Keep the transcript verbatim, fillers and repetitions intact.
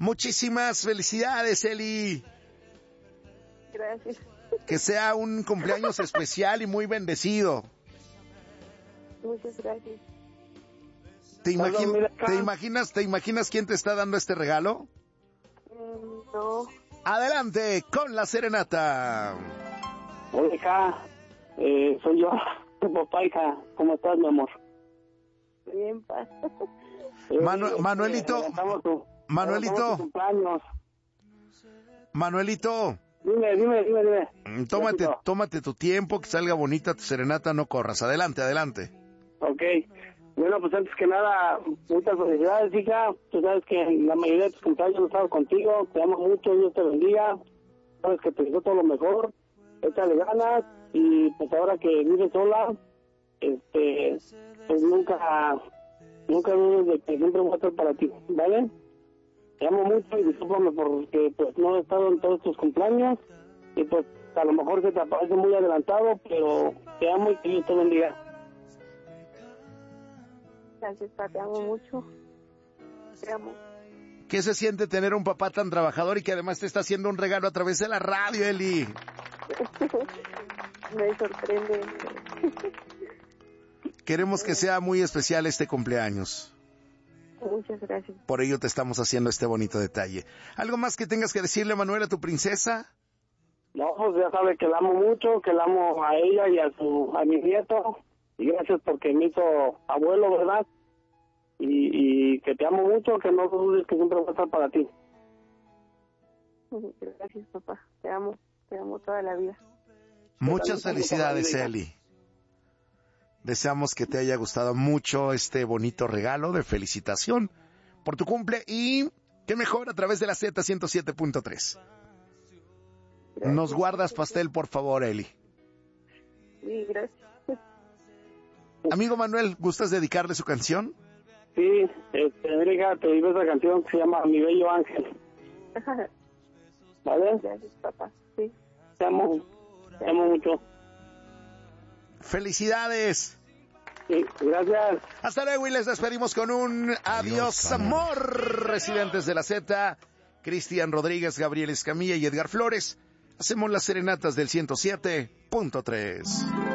Muchísimas felicidades, Eli. Gracias. Que sea un cumpleaños especial y muy bendecido. Muchas gracias. ¿Te, imagin- ¿Te imaginas, te imaginas quién te está dando este regalo? Mm, no. Adelante con la serenata. Hola, hija. Eh, soy yo, tu papá, hija. ¿Cómo estás, mi amor? Bien, pa. Manu- Manuelito. Tu, Manuelito. Tu cumpleaños. Manuelito. Dime, dime, dime, dime. Tómate, tómate tu tiempo, que salga bonita tu serenata, no corras. Adelante, adelante. Ok. Bueno, pues antes que nada, muchas felicidades, hija. Tú sabes que la mayoría de tus cumpleaños he estado contigo. Te amo mucho, Dios te bendiga. Sabes que te deseo todo lo mejor. Échale ganas. Y pues ahora que vives sola, este, pues nunca, nunca dudes de que siempre voy a estar para ti, ¿vale? Te amo mucho y discúlpame porque pues no he estado en todos tus cumpleaños. Y pues a lo mejor se te aparece muy adelantado, pero te amo y que Dios te bendiga. Gracias, pa, te amo mucho. Te amo. ¿Qué se siente tener un papá tan trabajador y que además te está haciendo un regalo a través de la radio, Eli? Me sorprende. Queremos que sea muy especial este cumpleaños. Muchas gracias. Por ello te estamos haciendo este bonito detalle. ¿Algo más que tengas que decirle, Manuel, a tu princesa? No, pues ya sabe que la amo mucho, que la amo a ella y a su a mi nieto. Y gracias porque me hizo abuelo, ¿verdad? Y, y que te amo mucho, que no dudes que siempre voy a estar para ti. Gracias, papá. Te amo. Te amo toda la vida. Muchas felicidades, Eli. Deseamos que te haya gustado mucho este bonito regalo de felicitación por tu cumple y qué mejor a través de la Z ciento siete punto tres. Nos guardas pastel, por favor, Eli. Sí, gracias. Amigo Manuel, ¿gustas dedicarle su canción? Sí, este, hija, te digo esa canción que se llama Mi Bello Ángel. ¿Vale? Gracias, papá. Sí. Te amo, te amo mucho. ¡Felicidades! Sí, gracias. Hasta luego y les despedimos con un adiós, amor. Residentes de la Z, Cristian Rodríguez, Gabriel Escamilla y Edgar Flores. Hacemos las serenatas del ciento siete punto tres.